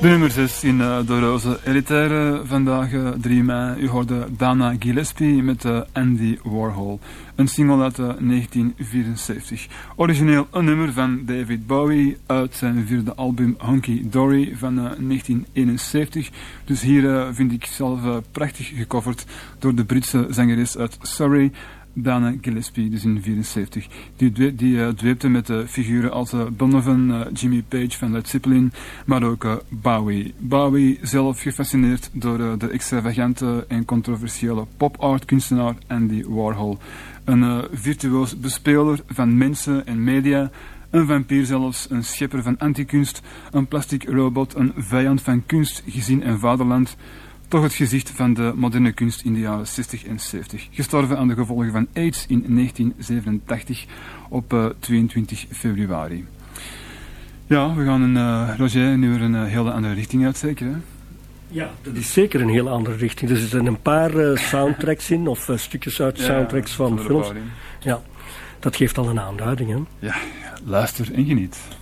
De nummer 6 in De Roze Elitaire, vandaag 3 mei. U hoorde Dana Gillespie met Andy Warhol. Een single uit 1974. Origineel een nummer van David Bowie uit zijn 4e album Hunky Dory van 1971. Dus hier vind ik zelf prachtig gecoverd door de Britse zangeres uit Surrey, Dana Gillespie, dus in 1974. Die dweepte met figuren als Donovan, Jimmy Page van Led Zeppelin, maar ook Bowie. Bowie zelf gefascineerd door de extravagante en controversiële pop-art kunstenaar Andy Warhol. Een virtuoos bespeler van mensen en media, een vampier zelfs, een schepper van antikunst, een plastic robot, een vijand van kunst, gezin en vaderland. Toch het gezicht van de moderne kunst in de jaren 60 en 70. Gestorven aan de gevolgen van AIDS in 1987 op 22 februari. Ja, we gaan Roger nu weer een hele andere richting uitsteken, hè? Ja, dat is zeker een heel andere richting. Er zitten een paar soundtracks in, of stukjes uit soundtracks van films. Ja, dat geeft al een aanduiding, hè? Ja, luister en geniet.